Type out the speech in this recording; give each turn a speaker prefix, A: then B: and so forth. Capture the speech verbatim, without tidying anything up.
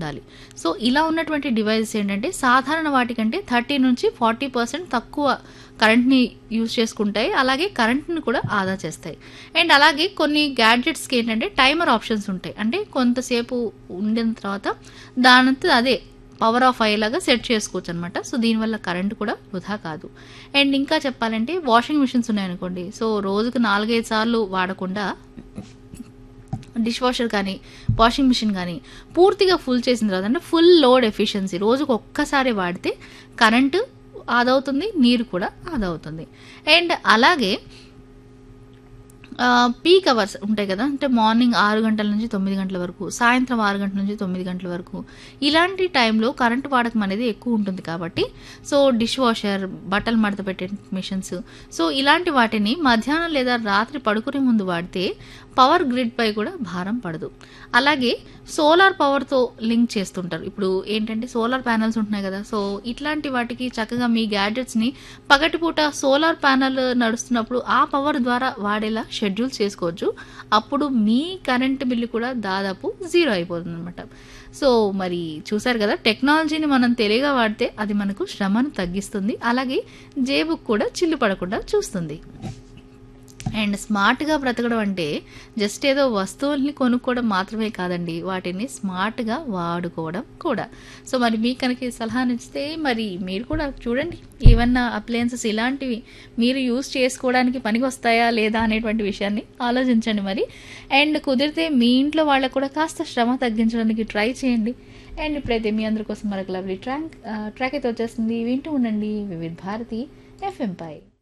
A: ఉండాలి. సో ఇలా ఉన్నటువంటి డివైసెస్ ఏంటంటే సాధారణ వాటికంటే థర్టీ నుంచి ఫార్టీ పర్సెంట్ తక్కువ కరెంట్ని యూజ్ చేసుకుంటాయి. అలాగే కరెంట్ని కూడా ఆదా చేస్తాయి. అండ్ అలాగే కొన్ని గ్యాడ్జెట్స్కి ఏంటంటే టైమర్ ఆప్షన్స్ ఉంటాయి. అంటే కొంతసేపు ఉండిన తర్వాత దానంతా అదే పవర్ ఆఫ్ అయ్యేలాగా సెట్ చేసుకోవచ్చు అనమాట. సో దీనివల్ల కరెంట్ కూడా వృధా కాదు. అండ్ ఇంకా చెప్పాలంటే వాషింగ్ మిషన్స్ ఉన్నాయనుకోండి, సో రోజుకు నాలుగైదు సార్లు వాడకుండా డిష్ వాషర్ కానీ వాషింగ్ మిషన్ కానీ పూర్తిగా ఫుల్ చేసిన తర్వాత అంటే ఫుల్ లోడ్ ఎఫిషియన్సీ రోజుకు ఒక్కసారి వాడితే కరెంటు ఆదా అవుతుంది, నీరు కూడా ఆదా అవుతుంది. అండ్ అలాగే పీక్ అవర్స్ ఉంటాయి కదా, అంటే మార్నింగ్ ఆరు గంటల నుంచి తొమ్మిది గంటల వరకు, సాయంత్రం ఆరు గంటల నుంచి తొమ్మిది గంటల వరకు ఇలాంటి టైంలో కరెంటు వాడకం అనేది ఎక్కువ ఉంటుంది. కాబట్టి సో డిష్ వాషర్, బట్టలు మడత పెట్టే మిషన్స్, సో ఇలాంటి వాటిని మధ్యాహ్నం లేదా రాత్రి పడుకునే ముందు వాడితే పవర్ గ్రిడ్ పై కూడా భారం పడదు. అలాగే సోలార్ పవర్తో లింక్ చేస్తుంటారు. ఇప్పుడు ఏంటంటే సోలార్ ప్యానల్స్ ఉంటున్నాయి కదా, సో ఇట్లాంటి వాటికి చక్కగా మీ గ్యాడ్జెట్స్ని పగటిపూట సోలార్ ప్యానల్ నడుస్తున్నప్పుడు ఆ పవర్ ద్వారా వాడేలా షెడ్యూల్ చేసుకోవచ్చు. అప్పుడు మీ కరెంట్ బిల్లు కూడా దాదాపు జీరో అయిపోతుంది అనమాట. సో మరి చూసారు కదా, టెక్నాలజీని మనం తెలివిగా వాడితే అది మనకు శ్రమను తగ్గిస్తుంది, అలాగే జేబుకు కూడా చిల్లు పడకుండా చూస్తుంది. అండ్ స్మార్ట్గా బ్రతకడం అంటే జస్ట్ ఏదో వస్తువుల్ని కొనుక్కోవడం మాత్రమే కాదండి, వాటిని స్మార్ట్గా వాడుకోవడం కూడా. సో మరి మీకు కనుక ఈ సలహా నచ్చితే మరి మీరు కూడా చూడండి, ఏమన్నా అప్లయన్సెస్ ఇలాంటివి మీరు యూజ్ చేసుకోవడానికి పనికి వస్తాయా లేదా అనేటువంటి విషయాన్ని ఆలోచించండి మరి. అండ్ కుదిరితే మీ ఇంట్లో వాళ్ళకు కూడా కాస్త శ్రమ తగ్గించడానికి ట్రై చేయండి. అండ్ ఇప్పుడైతే మీ అందరి కోసం మరొక లవ్లీ ట్రాక్ ట్రాక్ అయితే వచ్చేస్తుంది, వింటూ ఉండండి వివిధ భారతి ఎఫ్ఎం పై.